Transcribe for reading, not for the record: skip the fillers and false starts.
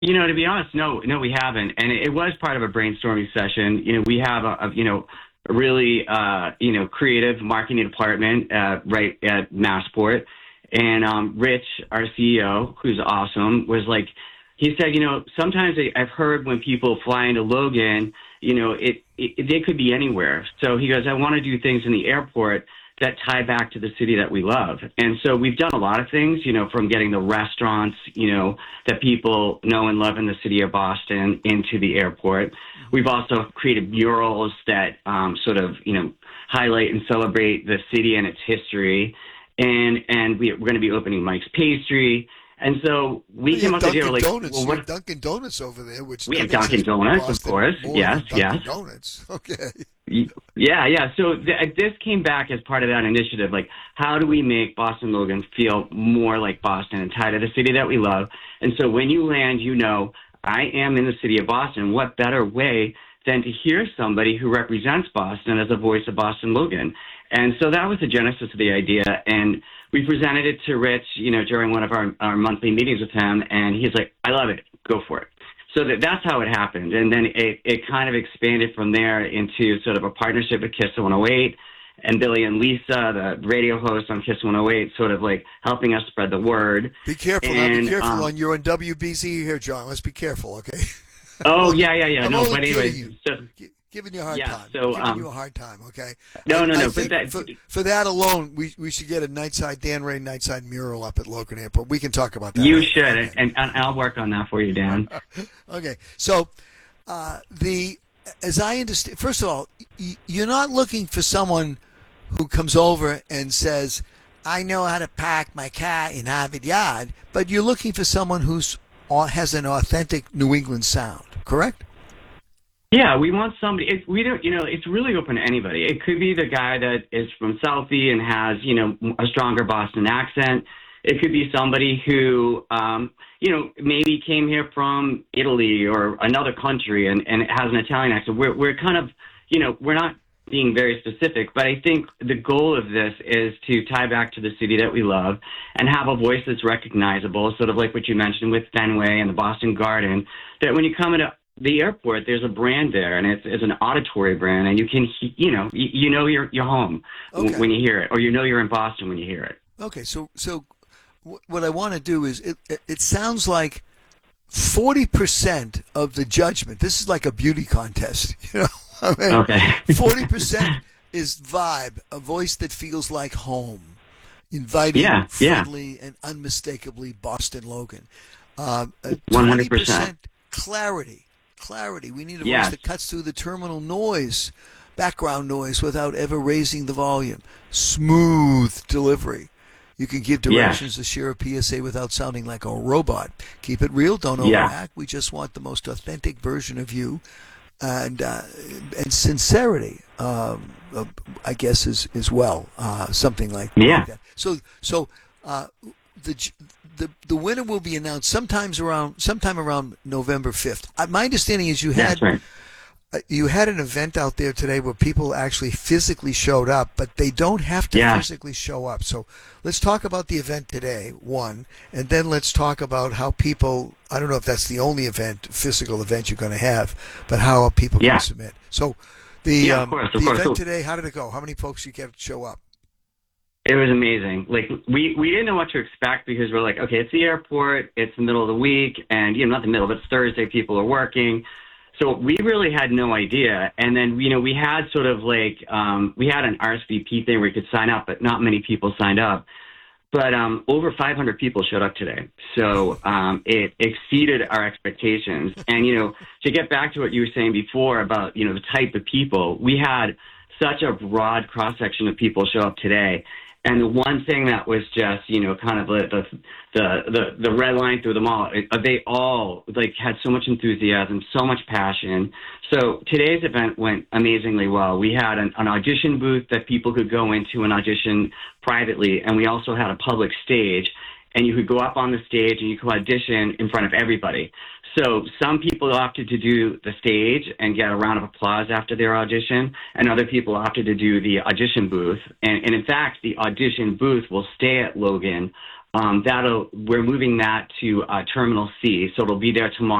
To be honest, no, we haven't, and it was part of a brainstorming session. We have a really creative marketing department right at Massport, and Rich, our CEO, who's awesome, was like, he said, sometimes I've heard when people fly into Logan, they could be anywhere. So he goes, I want to do things in the airport that tie back to the city that we love. And so we've done a lot of things, from getting the restaurants, that people know and love in the city of Boston into the airport. We've also created murals that sort of, highlight and celebrate the city and its history. And we're going to be opening Mike's Pastry. And so we came up with the idea, like, Donuts. well, what? Dunkin' Donuts over there, which We have Dunkin' Donuts, of course. Yes. Donuts. Okay. Yeah. So this came back as part of that initiative. Like, how do we make Boston Logan feel more like Boston and tie to the city that we love? And so when you land, I am in the city of Boston. What better way than to hear somebody who represents Boston as a voice of Boston Logan? And so that was the genesis of the idea. And we presented it to Rich, during one of our monthly meetings with him. And he's like, I love it. Go for it. So that's how it happened. And then it kind of expanded from there into sort of a partnership with Kiss 108, and Billy and Lisa, the radio host on Kiss 108, sort of like helping us spread the word. Be careful. Be careful. You're on WBZ here, John. Let's be careful, okay? Oh, yeah. No, but anyway. Giving you a hard time. Giving you a hard time, okay? No. For that alone, we should get a Dan Ray Nightside mural up at Logan Airport. We can talk about that. You should, and I'll work on that for you, Dan. Okay. So, as I understand, first of all, you're not looking for someone who comes over and says, I know how to park my car in Harvard Yard, but you're looking for someone has an authentic New England sound, correct? Yeah, we want somebody. It's really open to anybody. It could be the guy that is from Southie and has, a stronger Boston accent. It could be somebody who, maybe came here from Italy or another country and has an Italian accent. We're kind of, we're not being very specific, but I think the goal of this is to tie back to the city that we love and have a voice that's recognizable, sort of like what you mentioned with Fenway and the Boston Garden, that when you come into the airport, there's a brand there, and it's an auditory brand, and you can, you're home when you hear it, or you're in Boston when you hear it. Okay, so what I want to do is, it sounds like 40% of the judgment. This is like a beauty contest, Okay. 40% is vibe, a voice that feels like home, inviting, friendly, and unmistakably Boston Logan. 100% clarity. We need a voice that cuts through the terminal noise, background noise, without ever raising the volume. Smooth delivery. You can give directions to share a PSA without sounding like a robot. Keep it real. Don't overact. We just want the most authentic version of you, and sincerity. I guess as well. Something like that. So the winner will be announced sometime around November 5th. My understanding is you had an event out there today where people actually physically showed up, but they don't have to physically show up. So let's talk about the event today, one, and then let's talk about how people, I don't know if that's the only physical event you're going to have, but how people can submit. So the event today, how did it go? How many folks you get to show up? It was amazing. Like, we didn't know what to expect because we're like, okay, it's the airport, it's the middle of the week, and, not the middle, but it's Thursday, people are working. So we really had no idea. And then, we had sort of like, we had an RSVP thing where you could sign up, but not many people signed up. But over 500 people showed up today. So it exceeded our expectations. And, to get back to what you were saying before about, the type of people, we had such a broad cross-section of people show up today. And the one thing that was just, kind of the red line through them all, they all had so much enthusiasm, so much passion. So today's event went amazingly well. We had an audition booth that people could go into and audition privately, and we also had a public stage. And you could go up on the stage and you could audition in front of everybody. So some people opted to do the stage and get a round of applause after their audition, and other people opted to do the audition booth. And in fact, the audition booth will stay at Logan We're moving that to Terminal C, so it'll be there tomorrow.